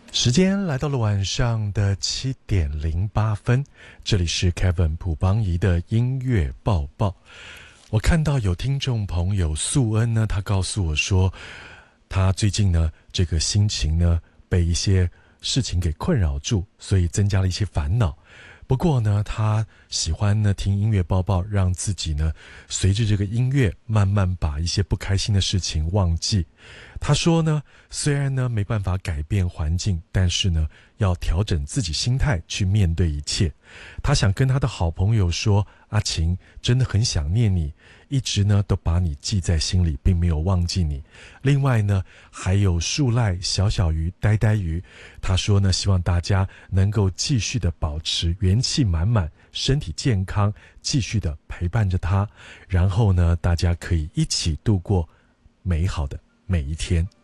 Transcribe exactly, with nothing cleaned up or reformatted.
时间来到了晚上的七点零八分，这里是 Kevin 朴邦仪的音乐报报。我看到有听众朋友素恩呢，他告诉我说，他最近呢这个心情呢被一些事情给困扰住，所以增加了一些烦恼。不过呢，他喜欢呢听音乐报报，让自己呢随着这个音乐慢慢把一些不开心的事情忘记。他说呢，虽然呢没办法改变环境，但是呢要调整自己心态去面对一切。他想跟他的好朋友说，阿晴真的很想念你，一直呢都把你记在心里，并没有忘记你。另外呢，还有树赖、小小鱼、呆呆鱼，他说呢，希望大家能够继续的保持元气满满，身体健康，继续的陪伴着他，然后呢，大家可以一起度过美好的每一天。